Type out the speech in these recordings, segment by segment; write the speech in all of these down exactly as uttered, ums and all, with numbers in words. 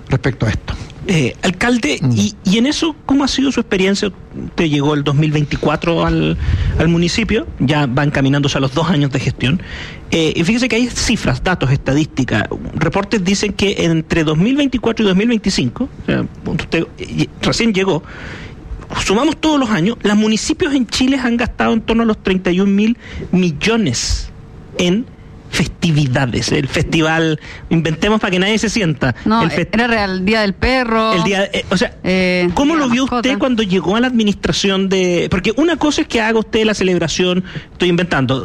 respecto a esto. Eh, alcalde, mm. y, y en eso, ¿cómo ha sido su experiencia? Usted llegó el dos mil veinticuatro al, al municipio, ya va encaminándose a los dos años de gestión, eh, y fíjese que hay cifras, datos, estadísticas, reportes dicen que entre dos mil veinticuatro y dos mil veinticinco, o sea, usted recién llegó, sumamos todos los años, los municipios en Chile han gastado en torno a los treinta y un mil millones en festividades, el festival, inventemos para que nadie se sienta. No, el fest... era real, el Día del Perro. El día, eh, o sea, eh, ¿cómo lo vio mascota. usted cuando llegó a la administración de...? Porque una cosa es que haga usted la celebración, estoy inventando,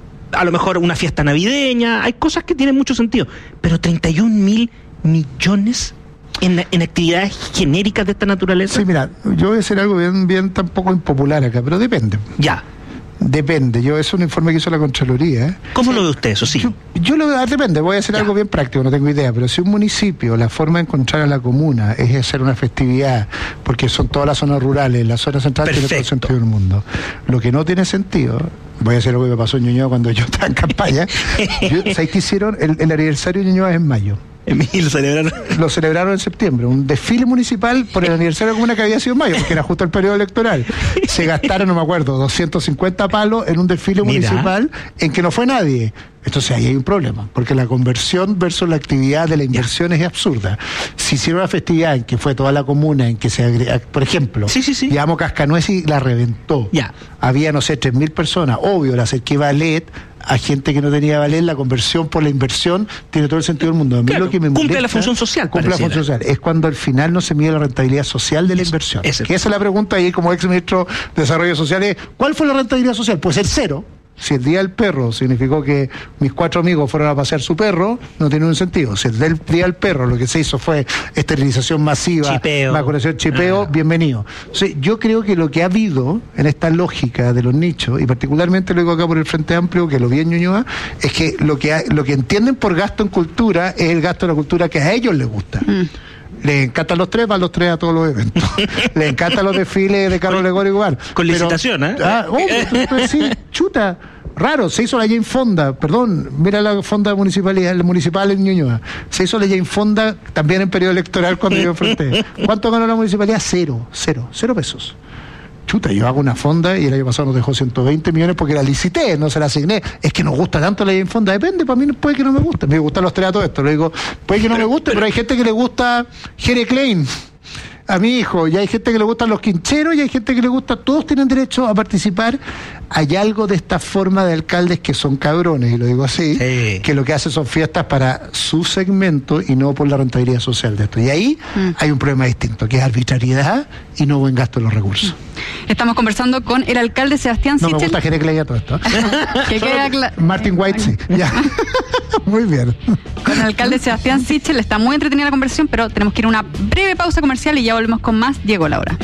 a lo mejor una fiesta navideña, hay cosas que tienen mucho sentido, pero treinta y un mil millones en, en actividades genéricas de esta naturaleza. Sí, mira, yo voy a hacer algo bien, bien tampoco impopular acá, pero depende. Ya. Depende, yo es un informe que hizo la Contraloría. ¿eh? ¿Cómo sí. lo ve usted eso? Sí. Yo, yo lo veo, depende, voy a hacer ya. algo bien práctico, no tengo idea, pero si un municipio, la forma de encontrar a la comuna es hacer una festividad, porque son todas las zonas rurales, la zona central tiene todo el sentido del mundo. Lo que no tiene sentido, voy a hacer lo que me pasó en Ñuñoa cuando yo estaba en campaña, yo, ¿sabes qué hicieron? El, el aniversario de Ñuñoa es en mayo. Emil, celebraron. Lo celebraron en septiembre, un desfile municipal por el aniversario de la comuna que había sido en mayo, porque era justo el periodo electoral. Se gastaron, no me acuerdo, doscientos cincuenta palos en un desfile Mira. municipal en que no fue nadie. Entonces ahí hay un problema, porque la conversión versus la actividad de la inversión ya. es absurda. Si hicieron una festividad en que fue toda la comuna, en que se agrega, por ejemplo, sí, sí, sí. llevamos Cascanueces y la reventó. Ya. Había, no sé, tres mil personas. Obvio, la acerqué ballet a gente que no tenía ballet, la conversión por la inversión tiene todo el sentido del mundo. A mí claro, lo que me cumple molesta, la función social. Cumple pareciera. la función social. Es cuando al final no se mide la rentabilidad social de la eso, inversión. Eso. Que esa es la pregunta ahí como ex ministro de Desarrollo Social. Es, ¿cuál fue la rentabilidad social? Pues el cero. Si el Día del Perro significó que mis cuatro amigos fueron a pasear su perro, no tiene ningún sentido. Si el Día del Perro lo que se hizo fue esterilización masiva, chipeo. vacunación, chipeo, ah. bienvenido. O sea, yo creo que lo que ha habido en esta lógica de los nichos, y particularmente lo digo acá por el Frente Amplio, que lo vi en Ñuñoa, es que lo que, ha, lo que entienden por gasto en cultura es el gasto de la cultura que a ellos les gusta. Mm. Les encantan los tres, van los tres a todos los eventos. Les encantan los desfiles de carro alegórico igual. Con pero, licitación, ¿eh? Ah, oh, entonces, sí, chuta. Raro, se hizo la Jane Fonda, perdón, mira la Fonda municipalidad, el municipal en Ñuñoa. Se hizo la Jane Fonda también en periodo electoral cuando yo enfrenté. ¿Cuánto ganó la municipalidad? Cero, cero, cero pesos. Chuta, yo hago una fonda y el año pasado nos dejó ciento veinte millones porque la licité, no se la asigné. Es que nos gusta tanto la fonda, depende, para mí puede que no me guste. Me gustan los tres a todo esto, lo digo, puede que no me guste, pero, pero hay gente que le gusta Jere Klein, a mi hijo, y hay gente que le gustan los quincheros y hay gente que le gusta, todos tienen derecho a participar. Hay algo de esta forma de alcaldes que son cabrones, y lo digo así, sí. que lo que hacen son fiestas para su segmento y no por la rentabilidad social de esto. Y ahí mm. hay un problema distinto, que es arbitrariedad y no buen gasto de los recursos. Estamos conversando con el alcalde Sebastián Sichel. No me gusta Jere Klein a todo esto. que queda cla- Martin White, sí. Ya. Muy bien. Con el alcalde Sebastián Sichel está muy entretenida la conversación, pero tenemos que ir a una breve pausa comercial y ya volvemos con más. Llegó la hora.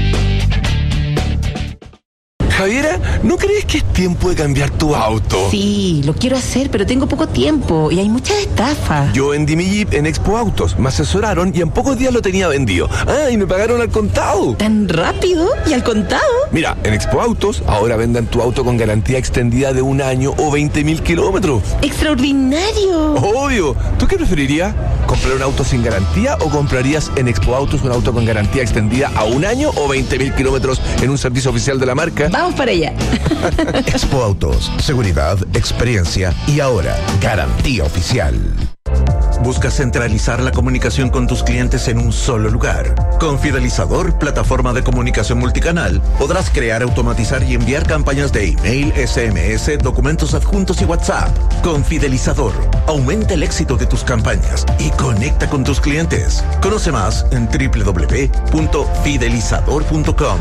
Javiera, ¿no crees que es tiempo de cambiar tu auto? Sí, lo quiero hacer, pero tengo poco tiempo y hay muchas estafas. Yo vendí mi Jeep en Expo Autos, me asesoraron y en pocos días lo tenía vendido. Ah, y me pagaron al contado. ¿Tan rápido? ¿Y al contado? Mira, en Expo Autos ahora vendan tu auto con garantía extendida de un año o veinte mil kilómetros. ¡Extraordinario! Obvio. ¿Tú qué preferirías? ¿Comprar un auto sin garantía o comprarías en Expo Autos un auto con garantía extendida a un año o veinte mil kilómetros en un servicio oficial de la marca? Vamos para allá. Expo Autos, seguridad, experiencia y ahora garantía oficial. ¿Buscas centralizar la comunicación con tus clientes en un solo lugar? Con Fidelizador, plataforma de comunicación multicanal, podrás crear, automatizar y enviar campañas de email, S M S, documentos adjuntos y WhatsApp. Con Fidelizador, aumenta el éxito de tus campañas y conecta con tus clientes. Conoce más en doble u doble u doble u punto fidelizador punto com.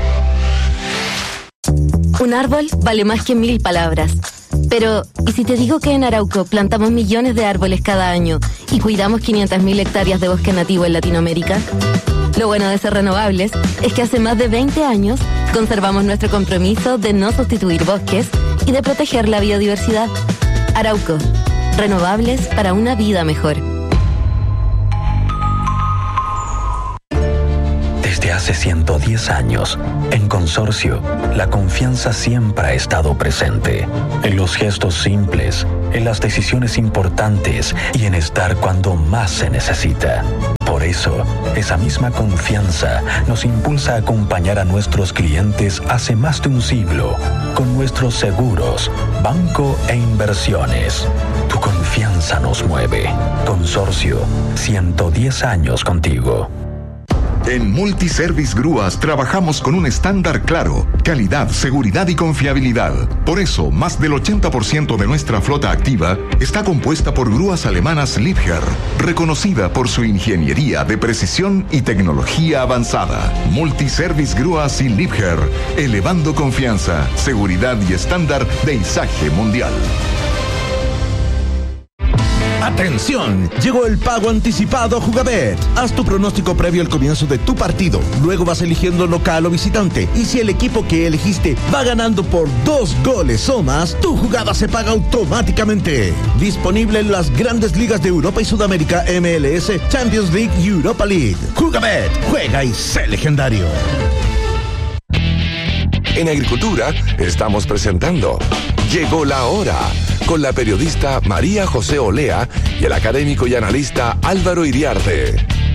Un árbol vale más que mil palabras. Pero, ¿y si te digo que en Arauco plantamos millones de árboles cada año y cuidamos quinientas mil hectáreas de bosque nativo en Latinoamérica? Lo bueno de ser renovables es que hace más de veinte años conservamos nuestro compromiso de no sustituir bosques y de proteger la biodiversidad. Arauco, renovables para una vida mejor. Desde hace ciento diez años, en Consorcio, la confianza siempre ha estado presente. En los gestos simples, en las decisiones importantes y en estar cuando más se necesita. Por Por eso, esa misma confianza nos impulsa a acompañar a nuestros clientes hace más de un siglo con nuestros seguros, banco e inversiones. Tu confianza nos mueve. Consorcio, ciento diez años contigo. En Multiservice Grúas trabajamos con un estándar claro, calidad, seguridad y confiabilidad. Por eso, más del ochenta por ciento de nuestra flota activa está compuesta por grúas alemanas Liebherr, reconocida por su ingeniería de precisión y tecnología avanzada. Multiservice Grúas y Liebherr, elevando confianza, seguridad y estándar de izaje mundial. ¡Atención! Llegó el pago anticipado a Jugabet. Haz tu pronóstico previo al comienzo de tu partido. Luego vas eligiendo local o visitante. Y si el equipo que elegiste va ganando por dos goles o más, tu jugada se paga automáticamente. Disponible en las grandes ligas de Europa y Sudamérica, M L S, Champions League y Europa League. Jugabet, juega y sé legendario. En Agricultura estamos presentando Llegó la Hora, con la periodista María José Olea y el académico y analista Álvaro Iriarte.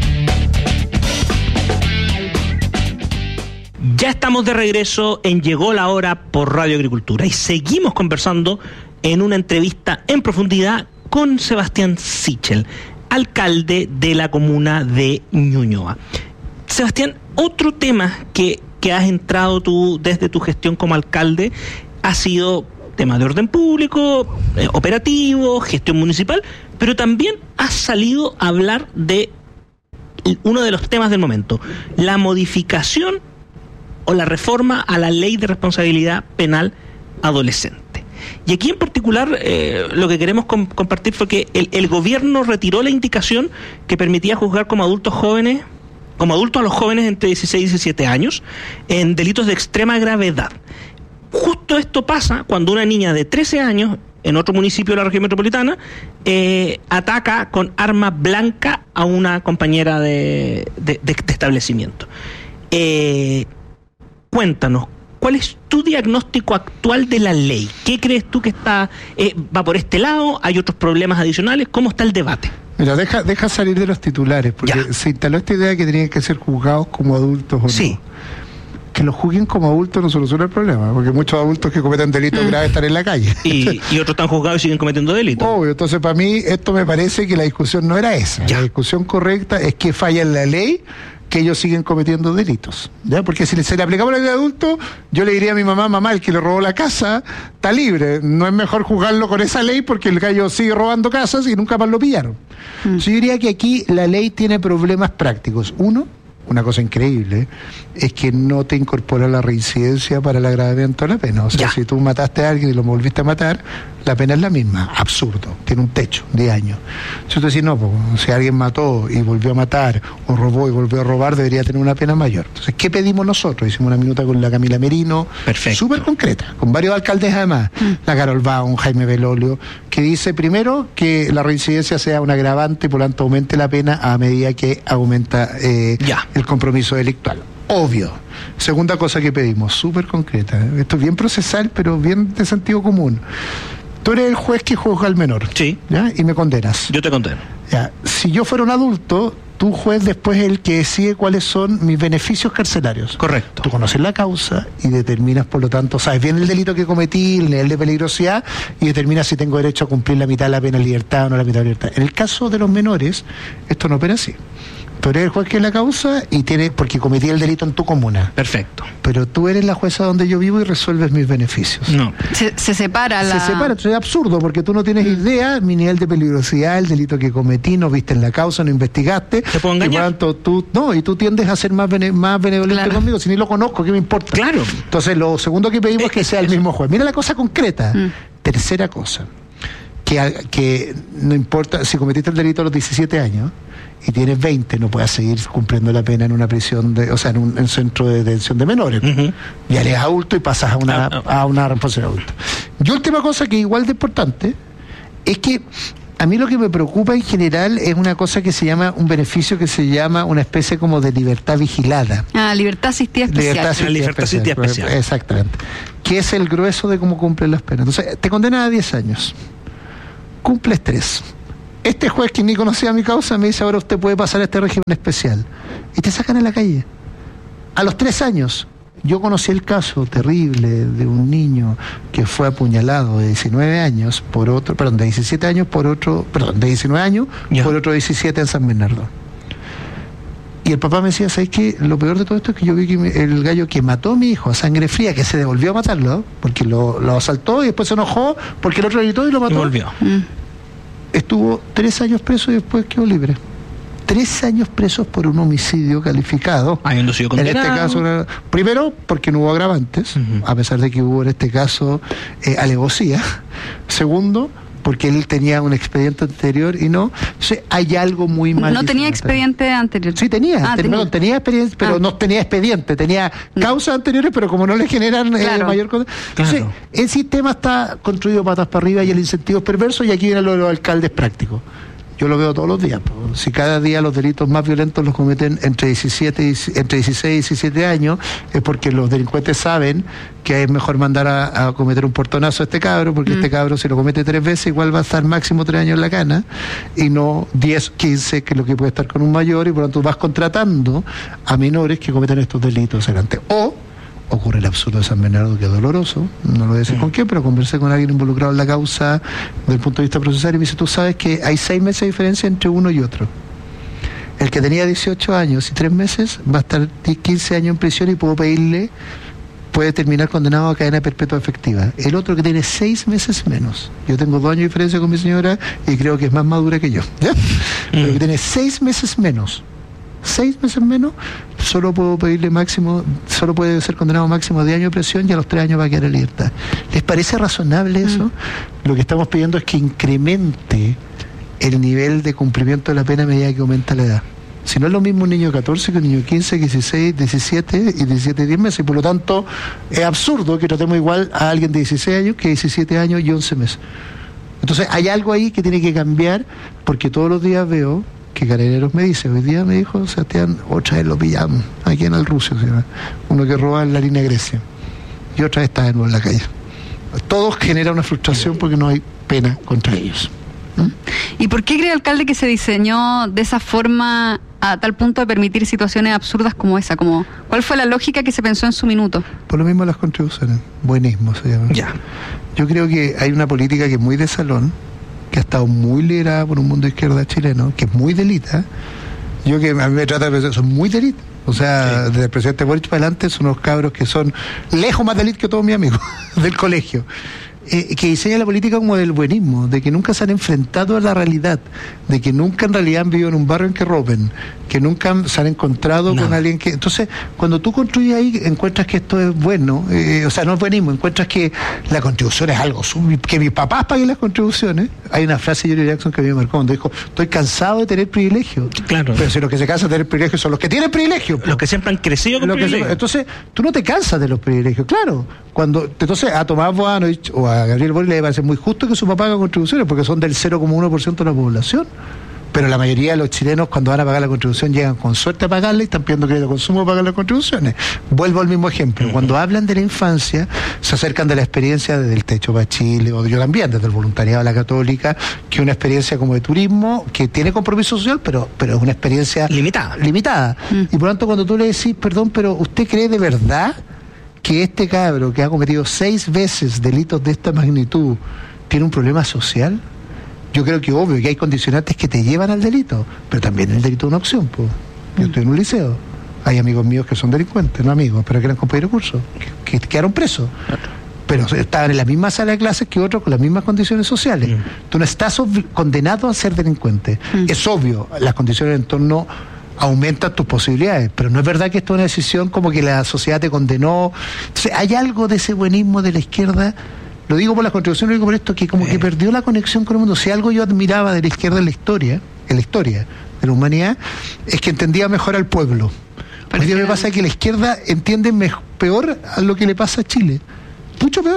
Ya estamos de regreso en Llegó la Hora por Radio Agricultura y seguimos conversando en una entrevista en profundidad con Sebastián Sichel, alcalde de la comuna de Ñuñoa. Sebastián, otro tema que, que has entrado tú desde tu gestión como alcalde ha sido temas de orden público, eh, operativo, gestión municipal, pero también has salido a hablar de uno de los temas del momento, la modificación o la reforma a la ley de responsabilidad penal adolescente. Y aquí en particular eh, lo que queremos com- compartir fue que el, el gobierno retiró la indicación que permitía juzgar como adultos jóvenes, como adultos a los jóvenes entre dieciséis y diecisiete años en delitos de extrema gravedad. Justo esto pasa cuando una niña de trece años, en otro municipio de la región metropolitana, eh, ataca con arma blanca a una compañera de, de, de, de establecimiento. Eh, cuéntanos, ¿cuál es tu diagnóstico actual de la ley? ¿Qué crees tú que está eh, va por este lado? ¿Hay otros problemas adicionales? ¿Cómo está el debate? Mira, deja, deja salir de los titulares, porque Ya. se instaló esta idea de que tenían que ser juzgados como adultos o Sí. no. Que los juzguen como adultos no soluciona el problema, porque muchos adultos que cometen delitos graves están en la calle. Y, y otros están juzgados y siguen cometiendo delitos. Obvio, entonces para mí esto me parece que la discusión no era esa. Ya. La discusión correcta es que falla en la ley que ellos siguen cometiendo delitos, ¿ya? Porque si se le aplicaba la ley de adulto, yo le diría a mi mamá, mamá, el que le robó la casa está libre, no es mejor juzgarlo con esa ley porque el gallo sigue robando casas y nunca más lo pillaron. Mm. Yo diría que aquí la ley tiene problemas prácticos. Uno, una cosa increíble, es que no te incorpora la reincidencia para el agravamiento de la pena. O sea, Ya. si tú mataste a alguien y lo volviste a matar, la pena es la misma. Absurdo. Tiene un techo, diez años. Si tú decís, no, pues, si alguien mató y volvió a matar, o robó y volvió a robar, debería tener una pena mayor. Entonces, ¿qué pedimos nosotros? Hicimos una minuta con la Camila Merino, Perfecto. súper concreta, con varios alcaldes además, mm. la Carol Baum, Jaime Belolio, que dice primero que la reincidencia sea un agravante y por lo tanto aumente la pena a medida que aumenta eh, Ya. el compromiso delictual. Obvio. Segunda cosa que pedimos, súper concreta, ¿eh? Esto es bien procesal, pero bien de sentido común. Tú eres el juez que juzga al menor, Sí. ¿ya? Y me condenas. Yo te condeno. Ya. Si yo fuera un adulto, tú juez después es el que decide cuáles son mis beneficios carcelarios. Correcto. Tú conoces la causa y determinas, por lo tanto, sabes bien el delito que cometí, el nivel de peligrosidad, y determinas si tengo derecho a cumplir la mitad de la pena de libertad o no la mitad de libertad. En el caso de los menores, esto no opera así. Tú eres el juez que es la causa y tienes, porque cometí el delito en tu comuna. Perfecto. Pero tú eres la jueza donde yo vivo y resuelves mis beneficios. No. Se, se separa la... Se separa, entonces es absurdo porque tú no tienes idea mi nivel de peligrosidad, el delito que cometí, no viste en la causa, no investigaste. Te puedo engañar. Y por tanto, tú, no, y tú tiendes a ser más, bene, más benevolente Claro. conmigo, si ni lo conozco, ¿qué me importa? Claro. Entonces, lo segundo que pedimos es que sea el mismo juez. Mira la cosa concreta. Mm. Tercera cosa, que, que no importa, si cometiste el delito a los diecisiete años y tienes veinte, no puedes seguir cumpliendo la pena en una prisión, de, o sea, en un, en un centro de detención de menores. Uh-huh. Ya eres adulto y pasas a una, Ah, ah. a una responsabilidad adulta. Y última cosa que es igual de importante es que a mí lo que me preocupa en general es una cosa que se llama, un beneficio que se llama una especie como de libertad vigilada. Ah, libertad asistida especial. Libertad asistida La libertad asistida especial. Exactamente. Que es el grueso de cómo cumplen las penas. Entonces, te condenan a diez años. Cumples tres. Este juez que ni conocía mi causa me dice, ahora usted puede pasar a este régimen especial. Y te sacan a la calle. A los tres años, yo conocí el caso terrible de un niño que fue apuñalado de diecinueve años por otro, perdón, de diecisiete años por otro, perdón, de diecinueve años yeah. por otro diecisiete en San Bernardo. Y el papá me decía, ¿sabes qué? Lo peor de todo esto es que yo vi que el gallo que mató a mi hijo a sangre fría, que se devolvió a matarlo, porque lo, lo asaltó y después se enojó, porque el otro gritó y lo mató. Y volvió. Mm. Estuvo tres años preso y después quedó libre. Tres años presos por un homicidio calificado. Habiendo sido condenado. En este caso, primero, porque no hubo agravantes, uh-huh. a pesar de que hubo en este caso eh, alevosía. Segundo, porque él tenía un expediente anterior y no. Entonces, hay algo muy mal. No tenía expediente anterior. Sí, tenía. Ah, ten, tenía. No, tenía experiencia, pero ah. no tenía expediente. Tenía causas anteriores, pero como no le generan claro. eh, mayor cosa. Entonces, claro. el sistema está construido patas para arriba y el incentivo es perverso, y aquí vienen los, los alcaldes prácticos. Yo lo veo todos los días. Pues. Si cada día los delitos más violentos los cometen entre diecisiete y, entre dieciséis y diecisiete años, es porque los delincuentes saben que es mejor mandar a, a cometer un portonazo a este cabro, porque mm. este cabro, si lo comete tres veces, igual va a estar máximo tres años en la cana, y no diez, quince, que es lo que puede estar con un mayor, y por lo tanto vas contratando a menores que cometen estos delitos adelante. O ocurre el absurdo de San Bernardo, que es doloroso, no lo voy a decir mm. con quién, pero conversé con alguien involucrado en la causa desde el punto de vista procesal y me dice, tú sabes que hay seis meses de diferencia entre uno y otro. El que tenía dieciocho años y tres meses va a estar quince años en prisión y puedo pedirle, puede terminar condenado a cadena perpetua efectiva. El otro que tiene seis meses menos. Yo tengo dos años de diferencia con mi señora y creo que es más madura que yo. ¿Ya? Mm. Pero que tiene seis meses menos. Seis meses menos, solo puedo pedirle máximo, solo puede ser condenado máximo a diez años de prisión y a los tres años va a quedar en libertad. ¿Les parece razonable eso? Mm. Lo que estamos pidiendo es que incremente el nivel de cumplimiento de la pena a medida que aumenta la edad. Si no es lo mismo un niño de catorce que un niño de quince, dieciséis, diecisiete y diecisiete y diez meses, y por lo tanto es absurdo que tratemos igual a alguien de dieciséis años que diecisiete años y once meses. Entonces hay algo ahí que tiene que cambiar, porque todos los días veo que Carabineros me dice, hoy día me dijo Sebastián, otra vez lo pillamos, aquí en el Rucio, ¿sí? Uno que roba en la línea Grecia, y otra vez está de nuevo en la calle. Todos generan una frustración porque no hay pena contra ellos. ¿Mm? ¿Y por qué cree el alcalde que se diseñó de esa forma a tal punto de permitir situaciones absurdas como esa? Como, ¿cuál fue la lógica que se pensó en su minuto? Por lo mismo las contribuciones, buenismo se llama. Ya. Yo creo que hay una política que es muy de salón, que ha estado muy liderada por un mundo de izquierda chileno, que es muy delita. Yo que a mí me trata de pensar, son muy delita. O sea, sí. Desde el presidente Boric para adelante son unos cabros que son lejos más delita que todos mis amigos del colegio. Eh, que diseña la política como del buenismo, de que nunca se han enfrentado a la realidad, de que nunca en realidad han vivido en un barrio en que roben, que nunca se han encontrado no. con alguien que... Entonces, cuando tú construyes ahí, encuentras que esto es bueno, eh, o sea, no es buenismo, encuentras que la contribución es algo, que mis papás paguen las contribuciones. Hay una frase de Jerry Jackson que a mí me marcó, donde dijo, estoy cansado de tener privilegios. Claro. Pero si los que se cansan de tener privilegios son los que tienen privilegios. Los que siempre han crecido con privilegios. Se, entonces, tú no te cansas de los privilegios, claro. Cuando entonces a Tomás Boanovich o a Gabriel Boric le parece muy justo que su papá haga contribuciones, porque son del cero coma uno por ciento de la población. Pero la mayoría de los chilenos, cuando van a pagar la contribución, llegan con suerte a pagarla y están pidiendo crédito de consumo para pagar las contribuciones. Vuelvo al mismo ejemplo. Cuando hablan de la infancia, se acercan de la experiencia desde el Techo para Chile, o yo también, desde el voluntariado de la Católica, que es una experiencia como de turismo, que tiene compromiso social, pero, pero es una experiencia limitada. limitada. Mm. Y por lo tanto, cuando tú le decís, perdón, pero ¿usted cree de verdad que este cabro que ha cometido seis veces delitos de esta magnitud tiene un problema social? Yo creo que obvio que hay condicionantes que te llevan al delito, pero también el delito es una opción. Pues. Yo estoy en un liceo, hay amigos míos que son delincuentes, no amigos, pero que eran compañeros de curso, que, que quedaron presos, pero estaban en la misma sala de clases que otros con las mismas condiciones sociales. Mm. Tú no estás condenado a ser delincuente. Mm. Es obvio, las condiciones del entorno aumentan tus posibilidades, pero no es verdad que esto es una decisión como que la sociedad te condenó. Entonces, hay algo de ese buenismo de la izquierda, lo digo por las contribuciones, lo digo por esto, que como eh. que perdió la conexión con el mundo. Si algo yo admiraba de la izquierda en la historia, en la historia de la humanidad, es que entendía mejor al pueblo. Hoy día me pasa que la izquierda entiende mejor, peor a lo que le pasa a Chile, mucho peor.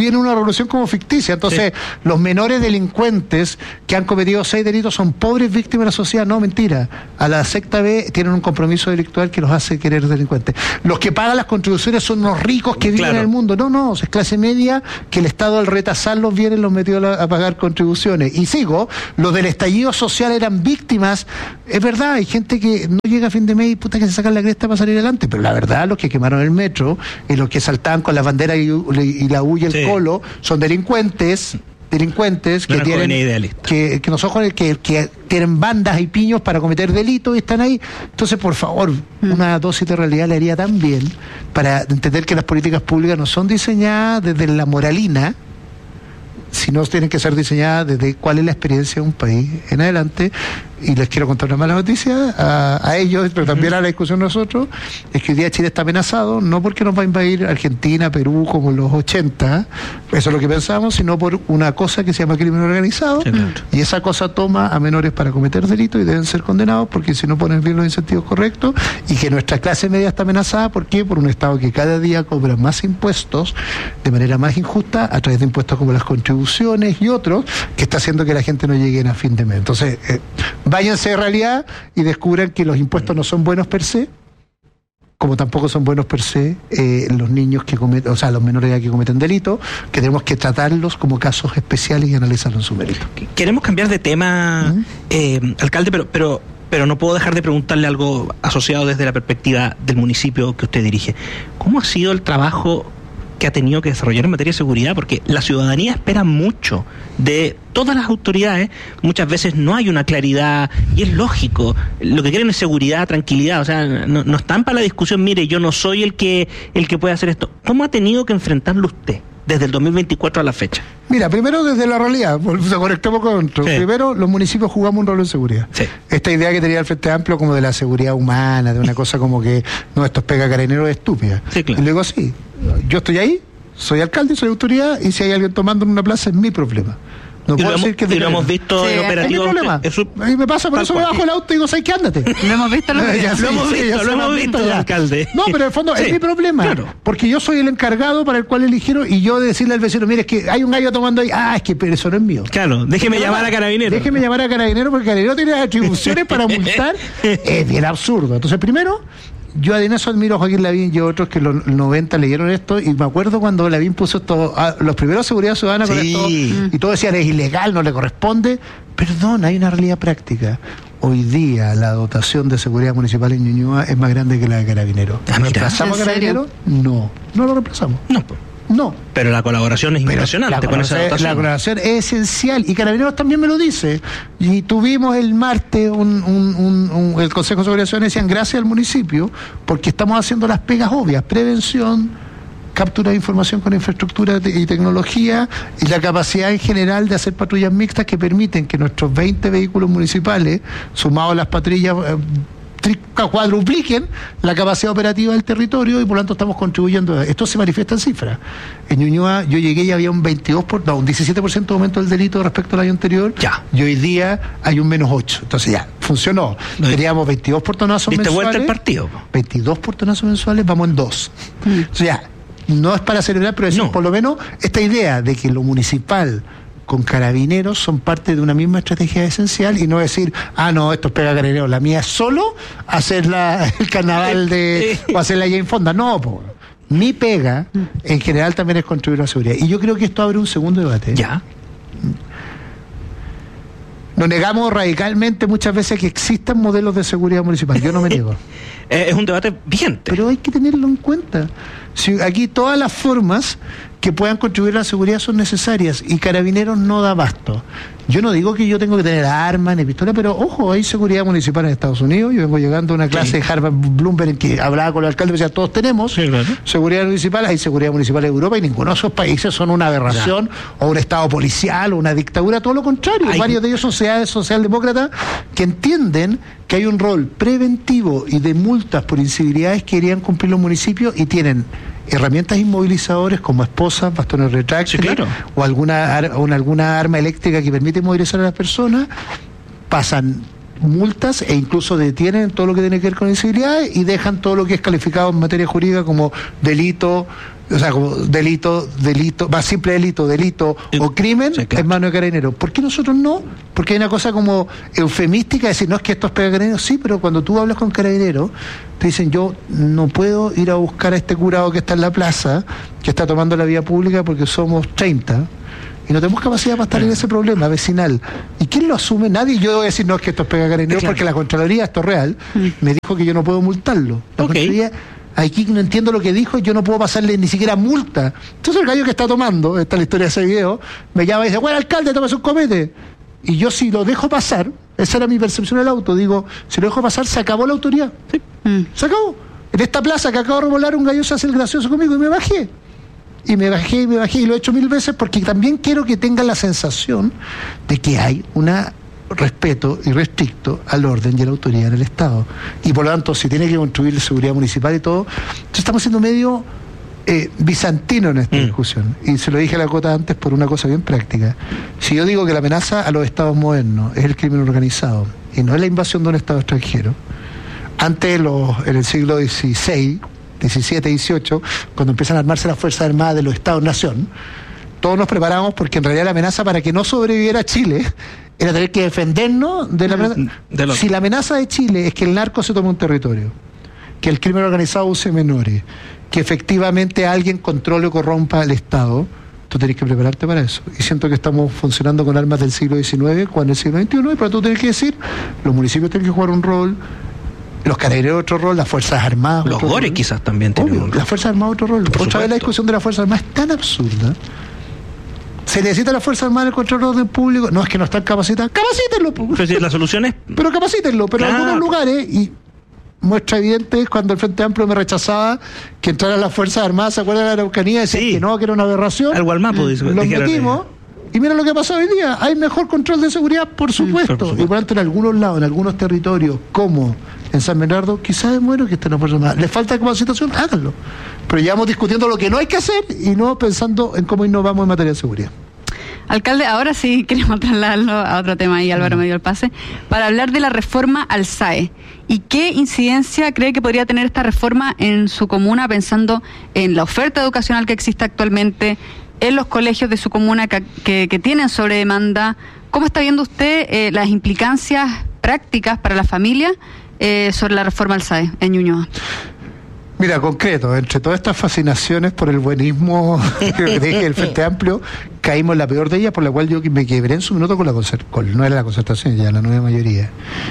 viene una revolución como ficticia. Entonces, sí. los menores delincuentes que han cometido seis delitos son pobres víctimas de la sociedad. No, mentira. A la secta B tienen un compromiso delictual que los hace querer delincuentes. Los que pagan las contribuciones son los ricos que viven claro. en el mundo. No, no, es clase media que el Estado al retasar los bienes los metió a, la, a pagar contribuciones. Y sigo, los del estallido social eran víctimas. Es verdad, hay gente que no llega a fin de mes y puta que se sacan la cresta para salir adelante, pero la verdad, los que quemaron el metro y los que saltaban con las banderas y, y la U y el sí. colo son delincuentes delincuentes que tienen que, que nosotros que, que tienen bandas y piños para cometer delitos y están ahí. Entonces, por favor, mm. una dosis de realidad le haría tan bien para entender que las políticas públicas no son diseñadas desde la moralina, sino tienen que ser diseñadas desde cuál es la experiencia de un país en adelante. Y les quiero contar una mala noticia a, a ellos, pero también a la discusión nosotros, es que hoy día Chile está amenazado, no porque nos va a invadir Argentina, Perú, como en los ochenta, eso es lo que pensamos, sino por una cosa que se llama crimen organizado, sí, claro. y esa cosa toma a menores para cometer delitos y deben ser condenados, porque si no ponen bien los incentivos correctos, y que nuestra clase media está amenazada, ¿por qué? Por un Estado que cada día cobra más impuestos de manera más injusta, a través de impuestos como las contribuciones y otros, que está haciendo que la gente no llegue a fin de mes. Entonces, eh, váyanse de realidad y descubran que los impuestos no son buenos per se, como tampoco son buenos per se eh, los niños que cometen, o sea, los menores de edad que cometen delitos, que tenemos que tratarlos como casos especiales y analizarlos en su mérito. Queremos cambiar de tema, ¿Mm? eh, alcalde, pero, pero, pero no puedo dejar de preguntarle algo asociado desde la perspectiva del municipio que usted dirige. ¿Cómo ha sido el trabajo que ha tenido que desarrollar en materia de seguridad? Porque la ciudadanía espera mucho de todas las autoridades, muchas veces no hay una claridad, y es lógico, lo que quieren es seguridad, tranquilidad, o sea, no, no están para la discusión, mire, yo no soy el que el que puede hacer esto. ¿Cómo ha tenido que enfrentarlo usted desde el dos mil veinticuatro a la fecha? Mira, primero desde la realidad, se conectamos con otro. Sí. Primero, los municipios jugamos un rol en seguridad. Sí. Esta idea que tenía el Frente Amplio como de la seguridad humana, de una cosa como que, no, esto es pega carabineros, es estúpida. Sí, claro. Y luego sí, yo estoy ahí, soy alcalde, soy autoridad, y si hay alguien tomando en una plaza es mi problema. No puedo decir que y lo hemos visto sí, en operativos. Es mi problema. Es su... Ahí me pasa, por eso me bajo el auto y digo, ¿sabes qué? Ándate. Lo hemos visto, lo, ya, sí, lo hemos sí, visto, lo hemos visto, visto alcalde. No, pero en el fondo sí. es mi problema. Claro. Porque yo soy el encargado para el cual eligieron, y yo de decirle al vecino, mire, es que hay un gallo tomando ahí, ah, es que pero eso no es mío. Claro, déjeme pero llamar a Carabineros. Déjeme llamar a Carabineros, porque Carabineros tiene las atribuciones para multar. Es bien absurdo. Entonces, primero, yo en eso admiro a Joaquín Lavín y otros que en los noventa leyeron esto, y me acuerdo cuando Lavín puso esto, a, los primeros seguridad ciudadana sí. con esto, y todos decían es ilegal, no le corresponde. Perdón, hay una realidad práctica. Hoy día la dotación de seguridad municipal en Ñuñoa es más grande que la de Carabineros. Ah, ¿Reemplazamos a Carabineros? No, no lo reemplazamos. No. No. Pero la colaboración es impresionante con esa dotación. La colaboración es esencial, y Carabineros también me lo dice. Y tuvimos el martes un, un, un, un, el Consejo de Seguridad Ciudadana, decían gracias al municipio, porque estamos haciendo las pegas obvias, prevención, captura de información con infraestructura y tecnología, y la capacidad en general de hacer patrullas mixtas que permiten que nuestros veinte vehículos municipales, sumados a las patrullas, eh, cuadrupliquen la capacidad operativa del territorio, y por lo tanto estamos contribuyendo. Esto se manifiesta en cifras. En Ñuñoa yo llegué y había un veintidós por, no, un diecisiete por ciento de aumento del delito respecto al año anterior, ya. y hoy día hay un menos ocho. Entonces ya, funcionó. No, teníamos veintidós portonazos mensuales. vuelta el partido? veintidós portonazos mensuales, vamos en dos. Mm. Entonces ya, no es para celebrar, pero decir, no. por lo menos esta idea de que lo municipal con Carabineros son parte de una misma estrategia esencial, y no decir, ah, no, esto es pega Carabineros, la mía es solo hacer la, el carnaval de, o hacer la Jane Fonda. No, po. Mi pega, en general, también es contribuir a la seguridad. Y yo creo que esto abre un segundo debate. Ya. Nos negamos radicalmente muchas veces que existan modelos de seguridad municipal. Yo no me niego. Es un debate vigente. Pero hay que tenerlo en cuenta. Si aquí todas las formas que puedan contribuir a la seguridad son necesarias, y Carabineros no da abasto. Yo no digo que yo tengo que tener armas ni pistola, pero ojo, hay seguridad municipal en Estados Unidos. Yo vengo llegando a una clase sí. de Harvard Bloomberg en que hablaba con el alcalde y decía, todos tenemos sí, claro. seguridad municipal, hay seguridad municipal en Europa, y ninguno de esos países son una aberración ya. o un estado policial o una dictadura, todo lo contrario. Hay... Varios de ellos son sociedades socialdemócratas que entienden que hay un rol preventivo y de multas por incivilidades que querían cumplir los municipios, y tienen herramientas inmovilizadoras como esposas, bastones retráctiles, sí, claro. o alguna, ar, o alguna arma eléctrica que permite movilizar a las personas. Pasan multas e incluso detienen todo lo que tiene que ver con incivilidades y dejan todo lo que es calificado en materia jurídica como delito, o sea, como delito, delito, más simple delito, delito Eh, o crimen sí, claro. en manos de carabineros. ¿Por qué nosotros no? Porque hay una cosa como eufemística, decir, no es que esto es pega carabineros, sí, pero cuando tú hablas con carabineros, te dicen, yo no puedo ir a buscar a este curado que está en la plaza, que está tomando la vía pública porque somos treinta. Y no tenemos capacidad para estar en ese problema vecinal. ¿Y quién lo asume? Nadie. Yo voy a decir, no, es que esto es pega carabineros, Claro. porque la Contraloría, esto es real, me dijo que yo no puedo multarlo. La Ok. Contraloría, aquí no entiendo lo que dijo, yo no puedo pasarle ni siquiera multa. Entonces el gallo que está tomando, esta es la historia de ese video, me llama y dice, bueno, alcalde, toma un comete. Y yo si lo dejo pasar, esa era mi percepción del auto, digo, si lo dejo pasar, se acabó la autoridad. Mm. Se acabó. En esta plaza que acabo de revolar, un gallo se hace el gracioso conmigo y me bajé. Y me bajé y me bajé y lo he hecho mil veces porque también quiero que tengan la sensación de que hay un respeto irrestricto al orden y a la autoridad en el Estado. Y por lo tanto, si tiene que construir seguridad municipal y todo, entonces estamos siendo medio eh, bizantino en esta Mm. discusión. Y se lo dije a la Cota antes por una cosa bien práctica. Si yo digo que la amenaza a los Estados modernos es el crimen organizado y no es la invasión de un Estado extranjero, antes los, en el siglo dieciséis, diecisiete, dieciocho, cuando empiezan a armarse las Fuerzas Armadas de los Estados-Nación, todos nos preparamos porque en realidad la amenaza para que no sobreviviera Chile era tener que defendernos de la amenaza. De lo- Si la amenaza de Chile es que el narco se tome un territorio, que el crimen organizado use menores, que efectivamente alguien controle o corrompa el Estado, tú tenés que prepararte para eso. Y siento que estamos funcionando con armas del siglo diecinueve, cuando es el siglo veintiuno, y pero tú tienes que decir, los municipios tienen que jugar un rol, los carabineros otro rol, las Fuerzas Armadas Los otro Gores rol. quizás también tienen Obvio, un rol. las Fuerzas Armadas otro rol. Por Otra vez supuesto. la discusión de las Fuerzas Armadas es tan absurda. ¿Se necesita la Fuerza Armada en el control del orden público? No, es que no están capacitadas. ¡Capacítenlo! po! Pero si la solución es Pero capacítenlo. Pero en Claro. algunos lugares, y muestra evidente es cuando el Frente Amplio me rechazaba que entraran las Fuerzas Armadas, ¿se acuerdan de la Araucanía? Decían Sí. que no, que era una aberración. algo al mapo, dice- Los dijeron, metimos. Y mira lo que ha pasado hoy día. Hay mejor control de seguridad, por supuesto. por supuesto. Y por tanto, en algunos lados, en algunos territorios, como en San Bernardo, quizás es bueno que estén las Fuerzas Armadas. ¿Les falta capacitación? Háganlo. Pero llevamos discutiendo lo que no hay que hacer y no pensando en cómo innovamos en materia de seguridad. Alcalde, ahora sí queremos trasladarlo a otro tema ahí, Álvaro me dio el pase, para hablar de la reforma al S A E. ¿Y qué incidencia cree que podría tener esta reforma en su comuna, pensando en la oferta educacional que existe actualmente, en los colegios de su comuna que, que, que tienen sobre demanda? ¿Cómo está viendo usted eh, las implicancias prácticas para la familia eh, sobre la reforma al S A E en Ñuñoa? Mira, concreto, entre todas estas fascinaciones por el buenismo que dije el Frente Amplio, caímos en la peor de ellas, por la cual yo me quebré en su minuto con la concertación, no era la concertación, ya la nueva mayoría.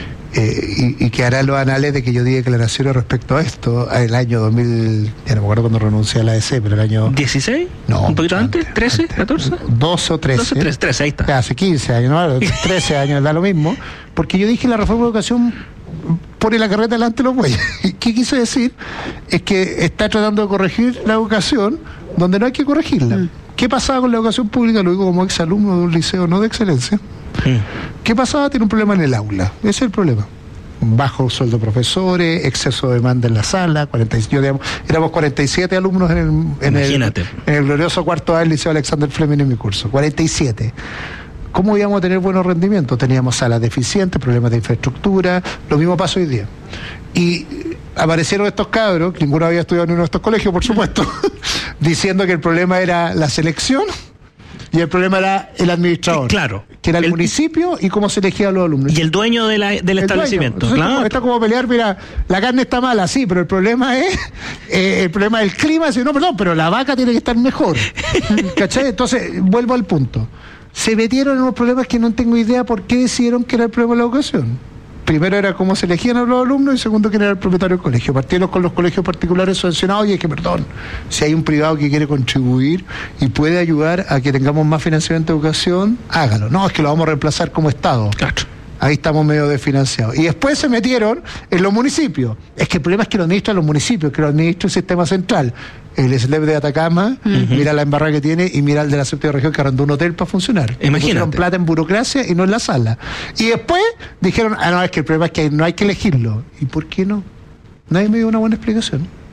Eh, y, y que hará los anales de que yo di declaraciones respecto a esto el año dos mil, ya no me acuerdo cuando renuncié a la A D C, pero el año dieciséis, No, un poquito antes, antes, trece, antes. catorce. doce o trece. doce, trece, trece, ahí está. Ya, hace quince años, ¿no? trece años, da lo mismo. Porque yo dije la reforma de educación pone la carreta delante de los bueyes. ¿Qué quise decir? Es que está tratando de corregir la educación donde no hay que corregirla. Mm. ¿Qué pasaba con la educación pública? Lo digo como exalumno de un liceo no de excelencia. Mm. ¿Qué pasaba? Tiene un problema en el aula. Ese es el problema. Bajo sueldo de profesores, exceso de demanda en la sala, cuarenta y, yo, digamos, éramos cuarenta y siete alumnos en el, en el, Imagínate. en el glorioso cuarto A del Liceo Alexander Fleming en mi curso, cuarenta y siete. ¿Cómo íbamos a tener buenos rendimientos? Teníamos salas deficientes, problemas de infraestructura, lo mismo pasó hoy día. Y aparecieron estos cabros, que ninguno había estudiado en uno de estos colegios, por supuesto, diciendo que el problema era la selección y el problema era el administrador. Claro. Que era el, El- municipio y cómo se elegían los alumnos. Y el dueño de la, del El dueño. establecimiento. Entonces, Claro. como- está como pelear, mira, la carne está mala, sí, pero el problema es, eh, el problema del clima, es decir, no, perdón, pero la vaca tiene que estar mejor. ¿Cachai? Entonces, vuelvo al punto. Se metieron en unos problemas que no tengo idea por qué decidieron que era el problema de la educación. Primero era cómo se elegían a los alumnos y segundo quién era el propietario del colegio. Partieron con los colegios particulares subvencionados y es que, perdón, si hay un privado que quiere contribuir y puede ayudar a que tengamos más financiamiento de educación, hágalo. No, es que lo vamos a reemplazar como Estado. Claro. Ahí estamos medio desfinanciados. Y después se metieron en los municipios. Es que el problema es que lo administran los municipios, que lo administra el sistema central. El S L E P de Atacama, mira la embarrada que tiene y mira el de la séptima región que arrendó un hotel para funcionar. Imagínate. Pusieron plata en burocracia y no en la sala. Y después dijeron, ah, no, es que el problema es que no hay que elegirlo. ¿Y por qué no? Nadie me dio una buena explicación.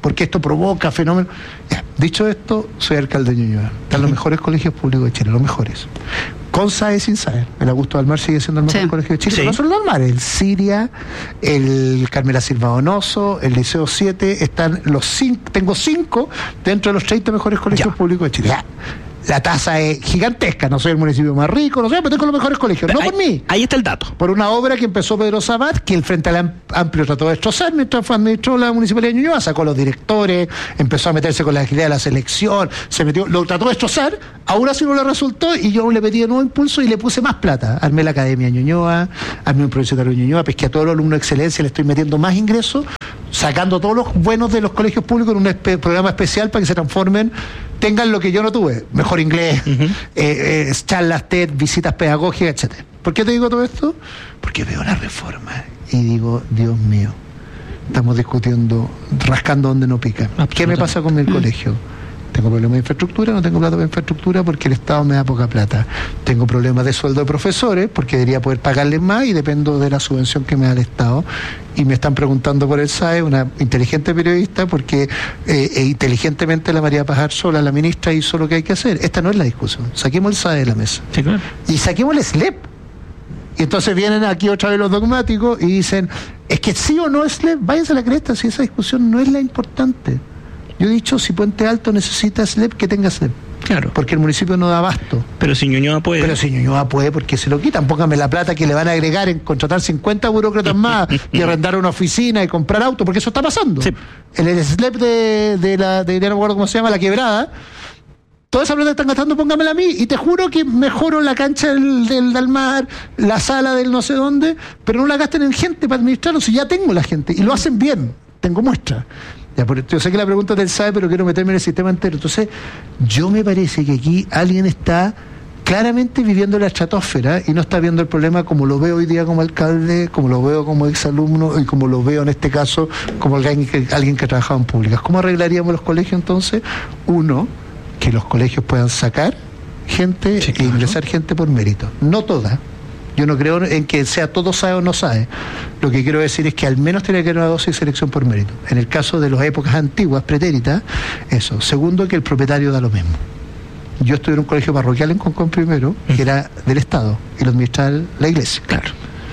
porque esto provoca fenómenos. Ya, dicho esto, soy alcalde de Ñuñoa. Están los mejores colegios públicos de Chile, los mejores. Con S A E, sin S A E. El Augusto Dalmar sigue siendo el mejor Sí. colegio de Chile. Sí. No solo el Dalmar, el Siria, el Carmela Silva Donoso, el Liceo siete, están los cinco, tengo cinco dentro de los treinta mejores colegios Ya. públicos de Chile. Ya. La tasa es gigantesca, no soy el municipio más rico, no sé, pero tengo los mejores colegios. No ahí, por mí. ahí está el dato. Por una obra que empezó Pedro Sabat, que el Frente al Amplio trató de destrozar mientras fue administró la Municipalidad de Ñuñoa, sacó a los directores, empezó a meterse con la idea de la selección, se metió, lo trató de destrozar, aún así no le resultó, y yo le pedí de nuevo impulso y le puse más plata. Armé la Academia de Ñuñoa, armé un profesional de Ñuñoa, pesqué a todos los alumnos de excelencia, le estoy metiendo más ingresos, sacando todos los buenos de los colegios públicos en un espe- programa especial para que se transformen, tengan lo que yo no tuve, mejor inglés, uh-huh. eh, eh, charlas TED, visitas pedagógicas, etcétera. ¿Por qué te digo todo esto? Porque veo la reforma y digo, Dios mío, estamos discutiendo, rascando donde no pica. ¿Qué me pasa con mi uh-huh. colegio? Tengo problemas de infraestructura, no tengo plata para infraestructura porque el Estado me da poca plata. Tengo problemas de sueldo de profesores porque debería poder pagarles más y dependo de la subvención que me da el Estado. Y me están preguntando por el S A E, una inteligente periodista, porque eh, eh, inteligentemente la María Pajar Sola, la ministra, hizo lo que hay que hacer. Esta no es la discusión. Saquemos el S A E de la mesa. Sí, claro. Y saquemos el S L E P. Y entonces vienen aquí otra vez los dogmáticos y dicen, es que sí o no es S L E P, váyanse a la cresta, si esa discusión no es la importante. Yo he dicho, si Puente Alto necesita S L E P, que tenga S L E P. Claro. Porque el municipio no da abasto. Pero si Ñuñoa puede. Pero si Ñuñoa puede, porque se lo quitan. Póngame la plata que le van a agregar en contratar cincuenta burócratas más y arrendar una oficina y comprar auto, porque eso está pasando. Sí. El, el S L E P de, de la, de, no me acuerdo cómo se llama, la quebrada, toda esa plata que están gastando, póngamela a mí, y te juro que mejoro la cancha del, del Dalmar, la sala del no sé dónde, pero no la gasten en gente para administrarlo, si ya tengo la gente, y lo hacen bien, tengo muestra. Ya, por, yo sé que la pregunta es del S A E, pero quiero meterme en el sistema entero. Entonces, yo me parece que aquí alguien está claramente viviendo la estratosfera y no está viendo el problema como lo veo hoy día como alcalde, como lo veo como exalumno y como lo veo en este caso como alguien que, alguien que ha trabajado en públicas. ¿Cómo arreglaríamos los colegios entonces? Uno, que los colegios puedan sacar gente sí, claro. e ingresar gente por mérito. No toda. Yo no creo en que sea todo S A E o no S A E. Lo que quiero decir es que al menos tiene que haber una dosis de selección por mérito. En el caso de las épocas antiguas, pretéritas, eso. Segundo, que el propietario da lo mismo. Yo estuve en un colegio parroquial en Concón primero, que era del Estado, y lo administraba la iglesia. Claro.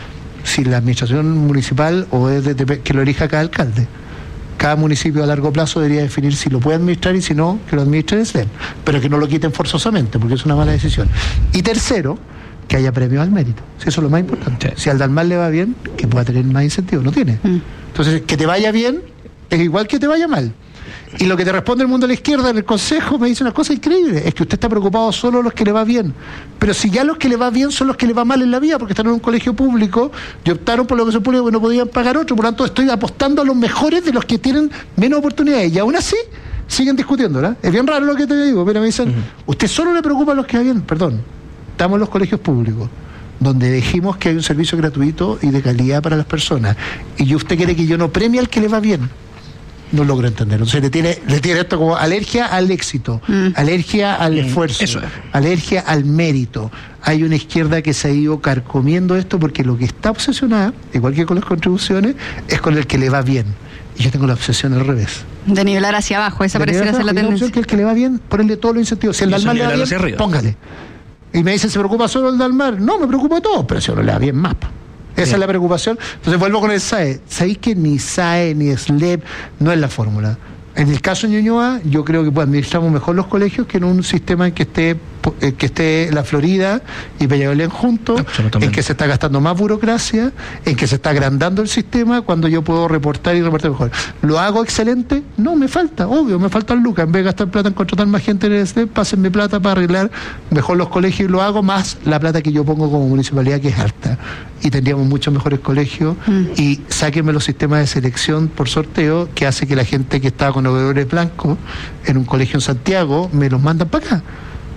Si la administración municipal o es de, de, que lo elija cada alcalde. Cada municipio a largo plazo debería definir si lo puede administrar y si no, que lo administre el S L E P. Pero que no lo quiten forzosamente, porque es una mala decisión. Y tercero, que haya premio al mérito. Eso es lo más importante. Sí. Si al Dalmar le va bien, que pueda tener más incentivos. No tiene. Mm. Entonces, que te vaya bien es igual que te vaya mal. Y lo que te responde el mundo de la izquierda en el consejo me dice una cosa increíble, es que usted está preocupado solo de los que le va bien. Pero si ya los que le va bien son los que le va mal en la vida, porque están en un colegio público y optaron por lo que se público que no podían pagar otro, por lo tanto estoy apostando a los mejores de los que tienen menos oportunidades. Y aún así siguen discutiendo, ¿verdad? Es bien raro lo que te digo, pero me dicen, uh-huh. usted solo le preocupa a los que va bien. Perdón, estamos en los colegios públicos, donde dijimos que hay un servicio gratuito y de calidad para las personas. Y usted quiere que yo no premie al que le va bien. No logro entender. Entonces le tiene, le tiene esto como alergia al éxito, mm. alergia al mm. esfuerzo, es. alergia al mérito. Hay una izquierda que se ha ido carcomiendo esto porque lo que está obsesionada, igual que con las contribuciones, es con el que le va bien. Y yo tengo la obsesión al revés. De nivelar hacia abajo, esa pareciera ser la tendencia. La opción que el que le va bien, ponerle todos los incentivos. Si el Dalmar le va bien, póngale. Y me dicen, ¿se preocupa solo el Dalmar? No, me preocupa de todo, pero si uno le va bien más. Esa bien. Es la preocupación. Entonces vuelvo con el S A E. ¿Sabéis que ni S A E ni S L E P no es la fórmula? En el caso de Ñuñoa, yo creo que pues, administramos mejor los colegios que en un sistema en que esté eh, que esté la Florida y Peñalolén juntos, en que se está gastando más burocracia, en que se está agrandando el sistema cuando yo puedo reportar y reportar mejor. ¿Lo hago excelente? No, me falta, obvio, me faltan lucas. En vez de gastar plata en contratar más gente en el S L E P, pásenme plata para arreglar mejor los colegios y lo hago más la plata que yo pongo como municipalidad, que es alta. Y tendríamos muchos mejores colegios mm. y sáquenme los sistemas de selección por sorteo que hace que la gente que estaba con obedores blancos en un colegio en Santiago me los mandan para acá.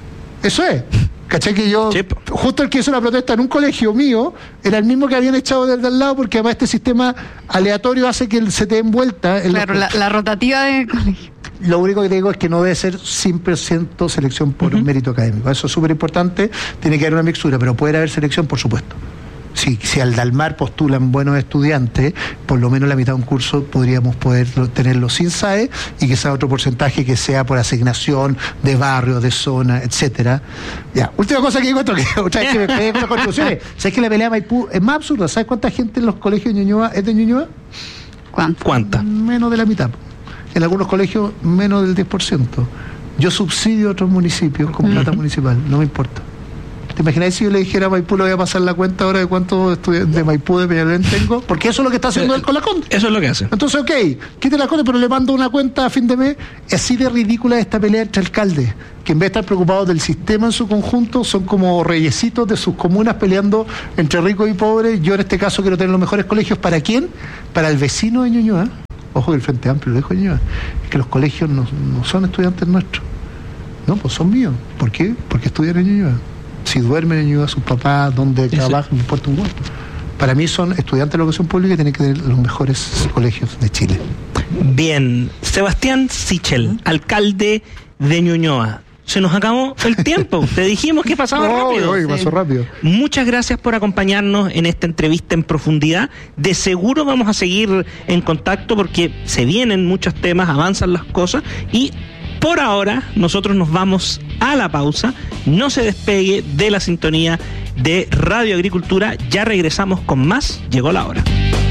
Eso es. ¿Cachai? Que yo, sí. justo el que hizo la protesta en un colegio mío, era el mismo que habían echado del de al lado, porque además este sistema aleatorio hace que se te den vuelta. Claro, la, la rotativa de colegio. Lo único que te digo es que no debe ser cien por ciento selección por uh-huh. mérito académico. Eso es súper importante, tiene que haber una mixtura, pero puede haber selección, por supuesto. si, si al Dalmar postulan buenos estudiantes, por lo menos la mitad de un curso podríamos poder tenerlo sin S A E y que sea otro porcentaje que sea por asignación de barrio, de zona, etcétera. Ya, última cosa que encuentro, que otra vez que me pegué con las conclusiones. ¿Sabes que la pelea de Maipú es más absurda? ¿Sabes cuánta gente en los colegios de Ñuñoa es de Ñuñoa? ¿Cuánta? ¿Cuánta? Menos de la mitad. En algunos colegios, menos del diez por ciento. Yo subsidio a otros municipios con plata municipal, no me importa. ¿Te imaginas si yo le dijera a Maipú, le voy a pasar la cuenta ahora de cuántos estudiantes de Maipú de Peñalolén tengo? Porque eso es lo que está haciendo él con la Conde. Eso es lo que hace. Entonces, ok, quite la Conde, pero le mando una cuenta a fin de mes. Es así de ridícula esta pelea entre alcaldes, que en vez de estar preocupados del sistema en su conjunto, son como reyesitos de sus comunas peleando entre ricos y pobres. Yo en este caso quiero tener los mejores colegios. ¿Para quién? Para el vecino de Ñuñoa. Ojo, el Frente Amplio lo dijo Ñuñoa. Es que los colegios no, no son estudiantes nuestros. No, pues son míos. ¿Por qué? Porque estudian en Ñuñoa. Si duermen en Ñuñoa sus papás, donde trabajan, me importa un huevo. Para mí son estudiantes de la educación pública y tienen que tener los mejores colegios de Chile. Bien, Sebastián Sichel, alcalde de Ñuñoa. Se nos acabó el tiempo. Te dijimos que pasaba oh, rápido. Hoy pasó rápido. Muchas gracias por acompañarnos en esta entrevista en profundidad. De seguro vamos a seguir en contacto porque se vienen muchos temas, avanzan las cosas y por ahora nosotros nos vamos a la pausa. No se despegue de la sintonía de Radio Agricultura. Ya regresamos con más. Llegó la hora.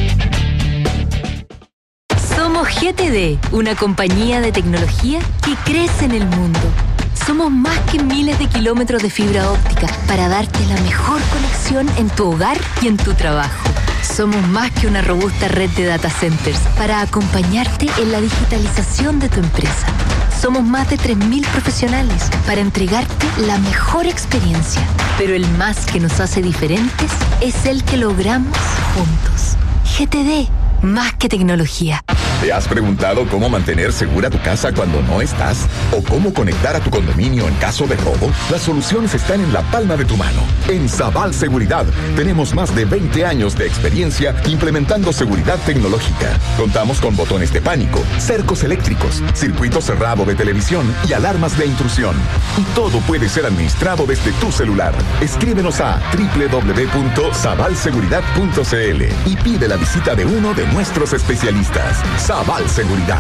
Somos G T D, una compañía de tecnología que crece en el mundo. Somos más que miles de kilómetros de fibra óptica para darte la mejor conexión en tu hogar y en tu trabajo. Somos más que una robusta red de data centers para acompañarte en la digitalización de tu empresa. Somos más de tres mil profesionales para entregarte la mejor experiencia. Pero el más que nos hace diferentes es el que logramos juntos. G T D, más que tecnología. ¿Te has preguntado cómo mantener segura tu casa cuando no estás? ¿O cómo conectar a tu condominio en caso de robo? Las soluciones están en la palma de tu mano. En Sabal Seguridad tenemos más de veinte años de experiencia implementando seguridad tecnológica. Contamos con botones de pánico, cercos eléctricos, circuito cerrado de televisión y alarmas de intrusión. Y todo puede ser administrado desde tu celular. Escríbenos a doble u doble u doble u punto sabal seguridad punto c l y pide la visita de uno de nuestros especialistas. Sabal Seguridad.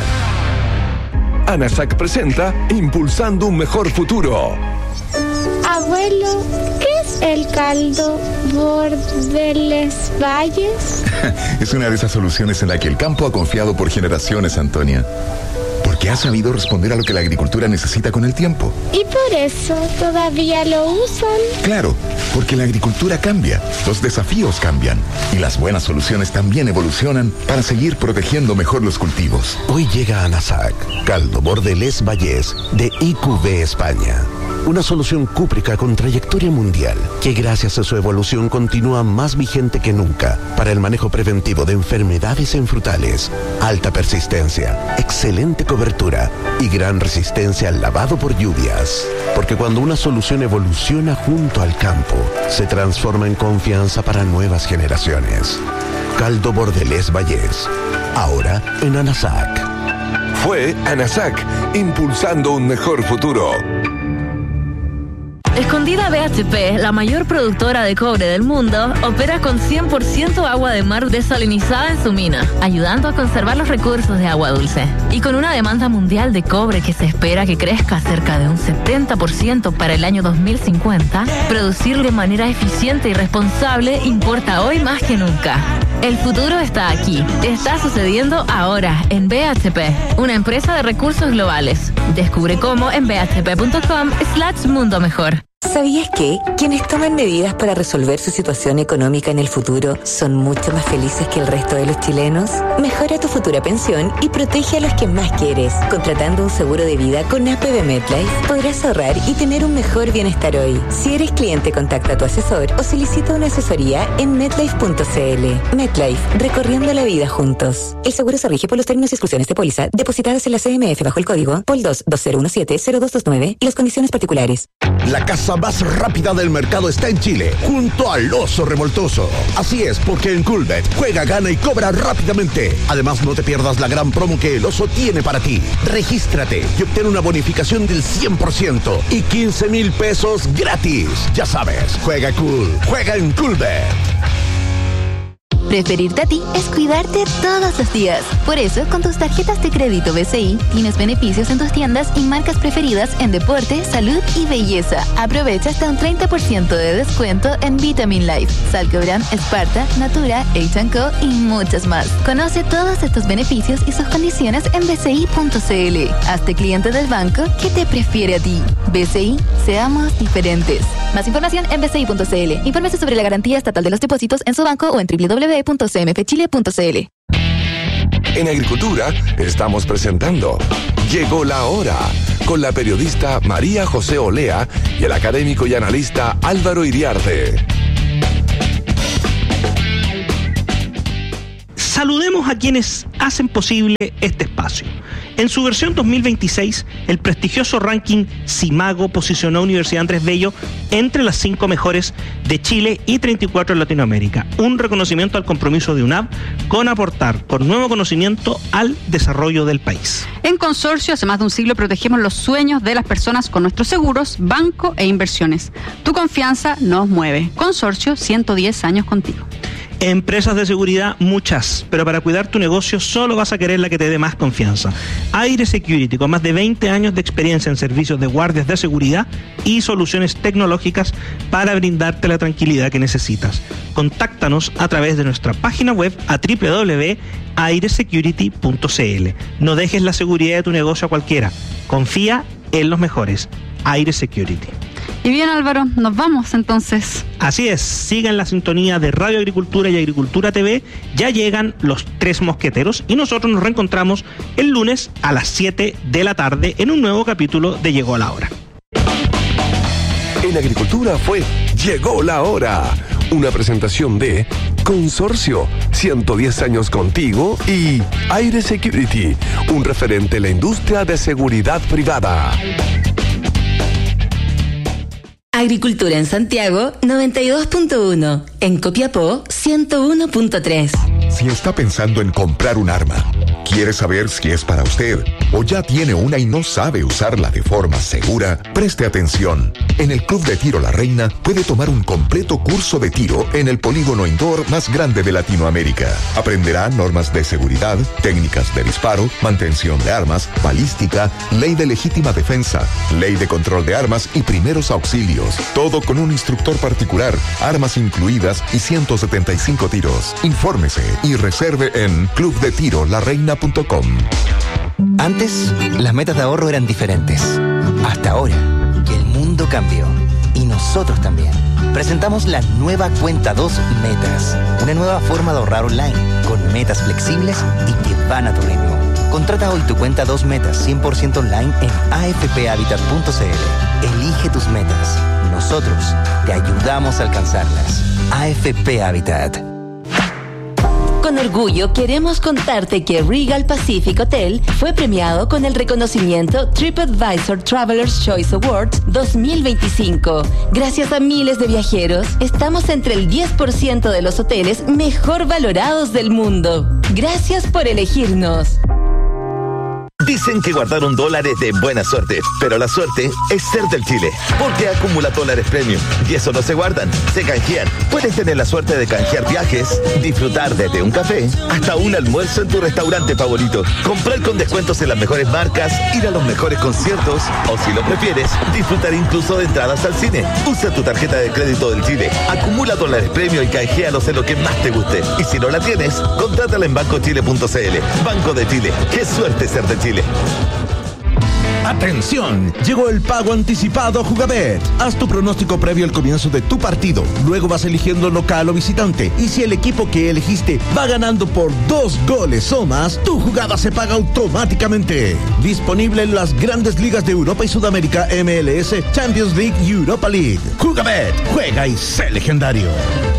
ANASAC presenta Impulsando un Mejor Futuro. Abuelo, ¿qué es el caldo Bordeles Valles? Es una de esas soluciones en la que el campo ha confiado por generaciones, Antonia. Porque ha sabido responder a lo que la agricultura necesita con el tiempo. ¿Y por eso todavía lo usan? Claro, porque la agricultura cambia, los desafíos cambian y las buenas soluciones también evolucionan para seguir protegiendo mejor los cultivos. Hoy llega a ANASAC, caldo Bordelés Vallés de I Q B España. Una solución cúprica con trayectoria mundial que gracias a su evolución continúa más vigente que nunca para el manejo preventivo de enfermedades en frutales, alta persistencia, excelente cobertura y gran resistencia al lavado por lluvias. Porque cuando una solución evoluciona junto al campo, se transforma en confianza para nuevas generaciones. Caldo Bordelés Vallés, ahora en ANASAC. Fue ANASAC, impulsando un mejor futuro. Escondida B H P, la mayor productora de cobre del mundo, opera con cien por ciento agua de mar desalinizada en su mina, ayudando a conservar los recursos de agua dulce. Y con una demanda mundial de cobre que se espera que crezca cerca de un setenta por ciento para el año dos mil cincuenta, producir de manera eficiente y responsable importa hoy más que nunca. El futuro está aquí. Está sucediendo ahora en B H P, una empresa de recursos globales. Descubre cómo en b h p punto com slash mundo mejor. ¿Sabías que quienes toman medidas para resolver su situación económica en el futuro son mucho más felices que el resto de los chilenos? Mejora tu futura pensión y protege a los que más quieres. Contratando un seguro de vida con A P B MetLife podrás ahorrar y tener un mejor bienestar hoy. Si eres cliente, contacta a tu asesor o solicita una asesoría en metlife punto c l. MetLife, recorriendo la vida juntos. El seguro se rige por los términos y exclusiones de póliza depositadas en la C M F bajo el código P O L dos dos cero uno siete cero dos dos nueve y las condiciones particulares. La casa más rápida del mercado está en Chile, junto al Oso Revoltoso. Así es, porque en Coolbet juega, gana y cobra rápidamente. Además, no te pierdas la gran promo que el Oso tiene para ti. Regístrate y obtén una bonificación del cien por ciento y quince mil pesos gratis. Ya sabes, juega cool, juega en Coolbet. Preferirte a ti es cuidarte todos los días. Por eso, con tus tarjetas de crédito B C I, tienes beneficios en tus tiendas y marcas preferidas en deporte, salud y belleza. Aprovecha hasta un treinta por ciento de descuento en Vitamin Life, Salcobran, Sparta, Natura, H and Co y muchas más. Conoce todos estos beneficios y sus condiciones en b c i punto c l. Hazte cliente del banco que te prefiere a ti. B C I, seamos diferentes. Más información en b c i punto c l. Infórmese sobre la garantía estatal de los depósitos en su banco o en w w w punto c m f chile punto c l. En Agricultura estamos presentando Llegó la Hora con la periodista María José Olea y el académico y analista Álvaro Iriarte. Saludemos a quienes hacen posible este espacio. En su versión dos mil veintiséis, el prestigioso ranking CIMAGO posicionó a Universidad Andrés Bello entre las cinco mejores de Chile y treinta y cuatro en Latinoamérica. Un reconocimiento al compromiso de UNAV con aportar con nuevo conocimiento al desarrollo del país. En Consorcio, hace más de un siglo protegemos los sueños de las personas con nuestros seguros, banco e inversiones. Tu confianza nos mueve. Consorcio, ciento diez años contigo. Empresas de seguridad, muchas, pero para cuidar tu negocio solo vas a querer la que te dé más confianza. Aire Security, con más de veinte años de experiencia en servicios de guardias de seguridad y soluciones tecnológicas para brindarte la tranquilidad que necesitas. Contáctanos a través de nuestra página web a w w w punto aire security punto c l. No dejes la seguridad de tu negocio a cualquiera. Confía en los mejores. Aire Security. Y bien, Álvaro, nos vamos entonces. Así es, sigan la sintonía de Radio Agricultura y Agricultura T V. Ya llegan los Tres Mosqueteros y nosotros nos reencontramos el lunes a las siete de la tarde en un nuevo capítulo de Llegó la Hora. En Agricultura fue Llegó la Hora, una presentación de Consorcio, ciento diez años contigo, y Aire Security, un referente en la industria de seguridad privada. Agricultura en Santiago, noventa y dos punto uno. En Copiapó, ciento uno punto tres. Si está pensando en comprar un arma, quiere saber si es para usted o ya tiene una y no sabe usarla de forma segura, preste atención. En el Club de Tiro La Reina puede tomar un completo curso de tiro en el polígono indoor más grande de Latinoamérica. Aprenderá normas de seguridad, técnicas de disparo, mantención de armas, balística, ley de legítima defensa, ley de control de armas y primeros auxilios. Todo con un instructor particular, armas incluidas y ciento setenta y cinco tiros. Infórmese y reserve en club de tiro la reina punto com. Antes, las metas de ahorro eran diferentes. Hasta ahora, que el mundo cambió. Y nosotros también. Presentamos la nueva Cuenta dos Metas. Una nueva forma de ahorrar online, con metas flexibles y que van a tu ritmo. Contrata hoy tu Cuenta dos Metas cien por ciento online en a f p habitat punto c l. Elige tus metas. Nosotros te ayudamos a alcanzarlas. A F P Habitat. Con orgullo queremos contarte que Regal Pacific Hotel fue premiado con el reconocimiento TripAdvisor Traveler's Choice Awards dos mil veinticinco. Gracias a miles de viajeros, estamos entre el diez por ciento de los hoteles mejor valorados del mundo. Gracias por elegirnos. Dicen que guardaron dólares de buena suerte, pero la suerte es ser del Chile, porque acumula dólares premium. Y eso no se guardan, se canjean. Puedes tener la suerte de canjear viajes, disfrutar desde un café hasta un almuerzo en tu restaurante favorito, comprar con descuentos en las mejores marcas, ir a los mejores conciertos, o si lo prefieres, disfrutar incluso de entradas al cine. Usa tu tarjeta de crédito del Chile, acumula dólares premium y canjealos en lo que más te guste. Y si no la tienes, contrátala en banco chile punto c l. Banco de Chile, qué suerte ser de Chile. ¡Atención! Llegó el pago anticipado a Jugabet. Haz tu pronóstico previo al comienzo de tu partido. Luego vas eligiendo local o visitante. Y si el equipo que elegiste va ganando por dos goles o más, tu jugada se paga automáticamente. Disponible en las grandes ligas de Europa y Sudamérica, M L S, Champions League y Europa League. Jugabet, juega y sé legendario.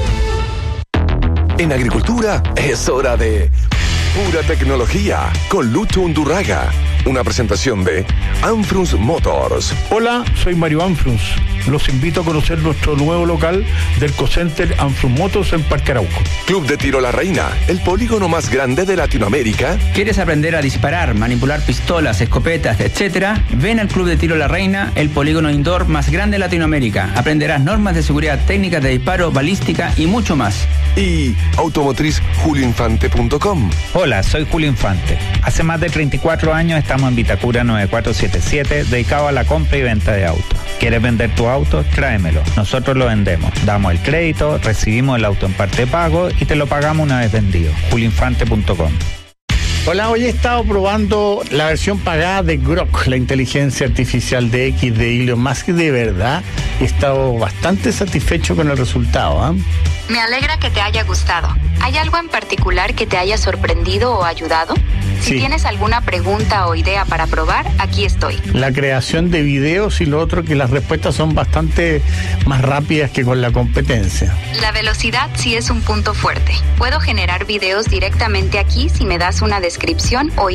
En Agricultura es hora de pura tecnología con Lucho Undurraga. Una presentación de Anfrunz Motors. Hola, soy Mario Anfrunz. Los invito a conocer nuestro nuevo local del Cocenter Anfrunz Motors en Parque Arauco. Club de Tiro La Reina, el polígono más grande de Latinoamérica. ¿Quieres aprender a disparar, manipular pistolas, escopetas, etcétera? Ven al Club de Tiro La Reina, el polígono indoor más grande de Latinoamérica. Aprenderás normas de seguridad, técnicas de disparo, balística y mucho más. y automotriz julio infante punto com. Hola, soy Julio Infante. Hace más de treinta y cuatro años estamos en Vitacura nueve cuatro siete siete, dedicado a la compra y venta de autos. ¿Quieres vender tu auto? Tráemelo. Nosotros lo vendemos. Damos el crédito, recibimos el auto en parte de pago y te lo pagamos una vez vendido. julio infante punto com. Hola, hoy he estado probando la versión pagada de Grok, la inteligencia artificial de X de Elon Musk. De verdad, he estado bastante satisfecho con el resultado, ¿eh? Me alegra que te haya gustado. ¿Hay algo en particular que te haya sorprendido o ayudado? Si Sí. tienes alguna pregunta o idea para probar, aquí estoy. La creación de videos y lo otro, que las respuestas son bastante más rápidas que con la competencia. La velocidad sí es un punto fuerte. Puedo generar videos directamente aquí si me das una descripción o